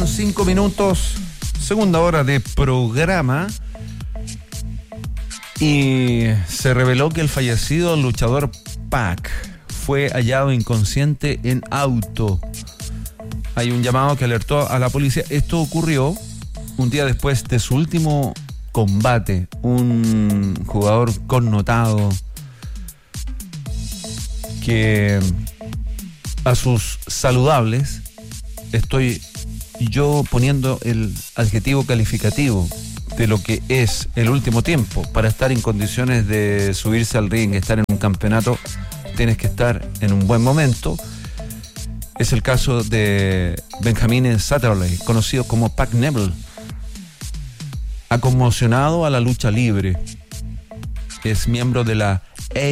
8:05, segunda hora de programa. Y se reveló que el fallecido luchador Pac fue hallado inconsciente en auto. Hay un llamado que alertó a la policía. Esto ocurrió un día después de su último combate. Un jugador connotado que a sus saludables estoy yo poniendo el adjetivo calificativo de lo que es el último tiempo. Para estar en condiciones de subirse al ring, estar en un campeonato, tienes que estar en un buen momento. Es el caso de Benjamin Satterley, conocido como Pac Neville. Ha conmocionado a la lucha libre. Es miembro de la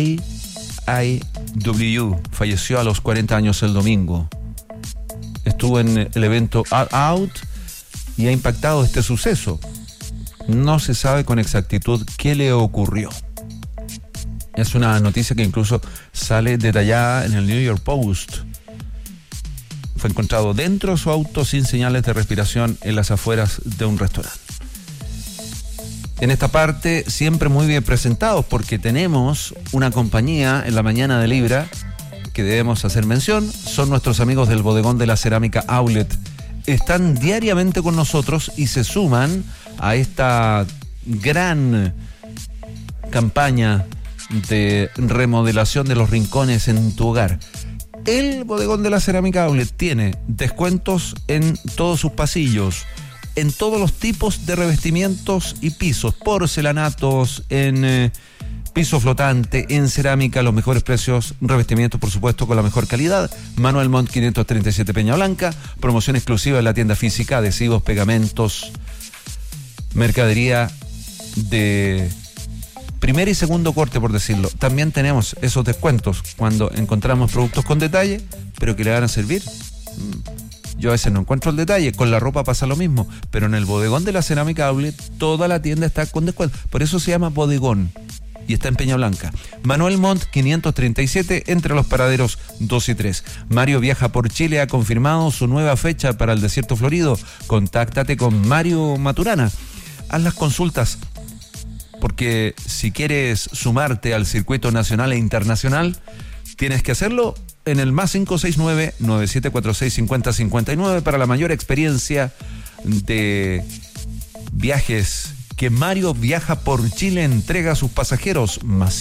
AIW. Falleció a los 40 años el domingo. Estuvo en el evento All Out y ha impactado este suceso. No se sabe con exactitud qué le ocurrió. Es una noticia que incluso sale detallada en el New York Post. Fue encontrado dentro de su auto sin señales de respiración en las afueras de un restaurante. En esta parte siempre muy bien presentados porque tenemos una compañía en la mañana de Libra que debemos hacer mención. Son nuestros amigos del Bodegón de la Cerámica Outlet. Están diariamente con nosotros y se suman a esta gran campaña de remodelación de los rincones en tu hogar. El Bodegón de la Cerámica Outlet tiene descuentos en todos sus pasillos, en todos los tipos de revestimientos y pisos, porcelanatos, en piso flotante, en cerámica, los mejores precios, revestimientos por supuesto con la mejor calidad. Manuel Montt 537 Peña Blanca, promoción exclusiva en la tienda física, adhesivos, pegamentos, mercadería de primer y segundo corte, por decirlo. También tenemos esos descuentos cuando encontramos productos con detalle, pero que le van a servir. Yo a veces no encuentro el detalle. Con la ropa pasa lo mismo, pero en el Bodegón de la Cerámica Outlet toda la tienda está con descuento. Por eso se llama Bodegón y está en Peña Blanca. Manuel Montt 537 entre los paraderos 2 y 3. Mario Viaja por Chile ha confirmado su nueva fecha para el Desierto Florido. Contáctate con Mario Maturana. Haz las consultas, porque si quieres sumarte al circuito nacional e internacional, tienes que hacerlo en el más 569-9746-5059 para la mayor experiencia de viajes que Mario Viaja por Chile entrega a sus pasajeros. Más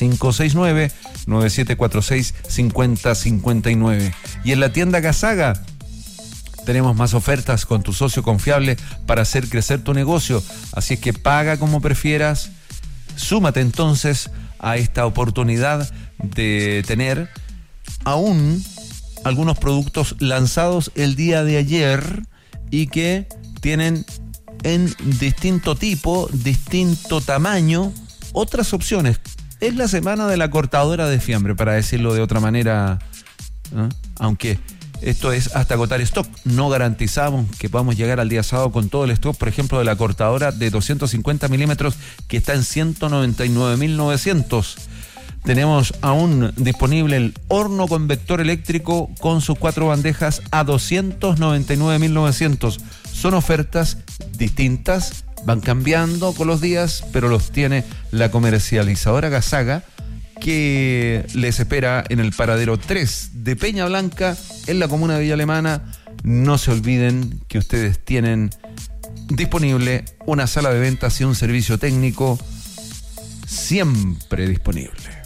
569-9746-5059. Y en la tienda Gazaga tenemos más ofertas con tu socio confiable para hacer crecer tu negocio. Así es que paga como prefieras. Súmate entonces a esta oportunidad de tener aún algunos productos lanzados el día de ayer y que tienen en distinto tipo, distinto tamaño, otras opciones. Es la semana de la cortadora de fiambre, para decirlo de otra manera, ¿eh? Aunque esto es hasta agotar stock. No garantizamos que podamos llegar al día sábado con todo el stock, por ejemplo, de la cortadora de 250 milímetros que está en 199.900. Tenemos aún disponible el horno convector eléctrico con sus 4 bandejas a 299.900. Son ofertas distintas, van cambiando con los días, pero los tiene la comercializadora Gazaga, que les espera en el paradero 3 de Peña Blanca, en la comuna de Villa Alemana. No se olviden que ustedes tienen disponible una sala de ventas y un servicio técnico siempre disponible.